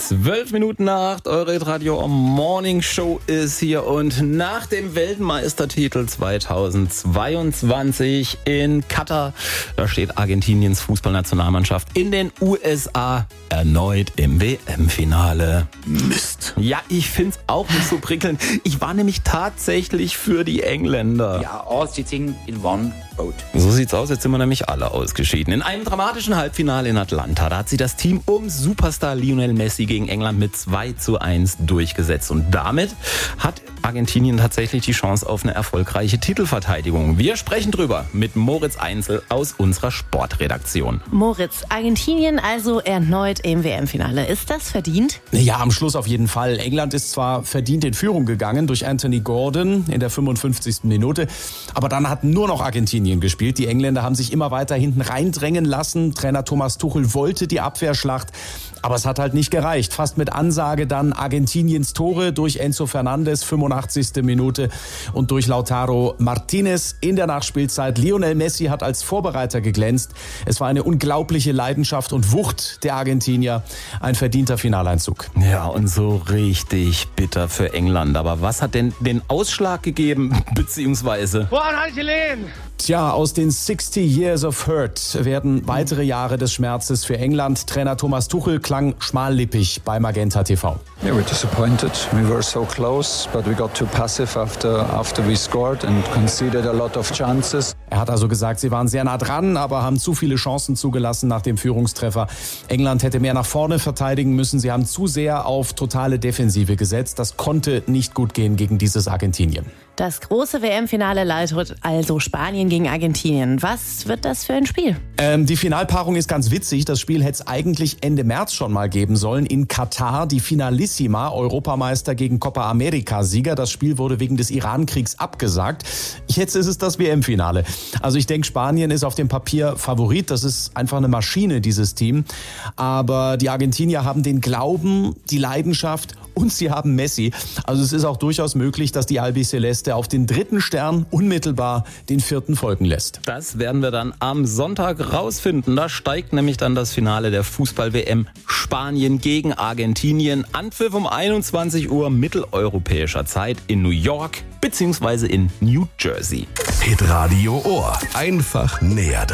7:12, eure Radio Morning Show ist hier und nach dem Weltmeistertitel 2022 in Katar, da steht Argentiniens Fußballnationalmannschaft in den USA erneut im WM-Finale. Mist. Ja, ich find's auch nicht so prickelnd. Ich war nämlich tatsächlich für die Engländer. Ja, all sitting in one boat. So sieht's aus, jetzt sind wir nämlich alle ausgeschieden. In einem dramatischen Halbfinale in Atlanta, da hat sich das Team um Superstar Lionel Messi gegen England mit 2:1 durchgesetzt. Und damit hat Argentinien tatsächlich die Chance auf eine erfolgreiche Titelverteidigung. Wir sprechen drüber mit Moritz Einzel aus unserer Sportredaktion. Moritz, Argentinien also erneut im WM-Finale. Ist das verdient? Ja, am Schluss auf jeden Fall. England ist zwar verdient in Führung gegangen durch Anthony Gordon in der 55. Minute, aber dann hat nur noch Argentinien gespielt. Die Engländer haben sich immer weiter hinten reindrängen lassen. Trainer Thomas Tuchel wollte die Abwehrschlacht, aber es hat halt nicht gereicht. Fast mit Ansage dann Argentiniens Tore durch Enzo Fernandes, 85. Minute, und durch Lautaro Martinez in der Nachspielzeit. Lionel Messi hat als Vorbereiter geglänzt. Es war eine unglaubliche Leidenschaft und Wucht der Argentinier. Ein verdienter Finaleinzug. Ja, und so richtig bitter für England. Aber was hat denn den Ausschlag gegeben, beziehungsweise? Tja, aus den 60 Years of Hurt werden weitere Jahre des Schmerzes für England. Trainer Thomas Tuchel klang schmallippig bei Magenta TV. Yeah, we're disappointed. We were so close, but we got too passive after we scored and conceded a lot of chances. Er hat also gesagt, sie waren sehr nah dran, aber haben zu viele Chancen zugelassen nach dem Führungstreffer. England hätte mehr nach vorne verteidigen müssen. Sie haben zu sehr auf totale Defensive gesetzt. Das konnte nicht gut gehen gegen dieses Argentinien. Das große WM-Finale leitet also Spanien gegen Argentinien. Was wird das für ein Spiel? Die Finalpaarung ist ganz witzig. Das Spiel hätte es eigentlich Ende März schon mal geben sollen. In Katar die Finalissima, Europameister gegen Copa America-Sieger. Das Spiel wurde wegen des Iran-Kriegs abgesagt. Jetzt ist es das WM-Finale. Also ich denke, Spanien ist auf dem Papier Favorit. Das ist einfach eine Maschine, dieses Team. Aber die Argentinier haben den Glauben, die Leidenschaft und sie haben Messi. Also es ist auch durchaus möglich, dass die Albiceleste auf den 3. Stern unmittelbar den 4. folgen lässt. Das werden wir dann am Sonntag rausfinden. Da steigt nämlich dann das Finale der Fußball-WM Spanien gegen Argentinien. Anpfiff um 21 Uhr mitteleuropäischer Zeit in New York bzw. in New Jersey. Hitradio Ohr. Einfach näher dran.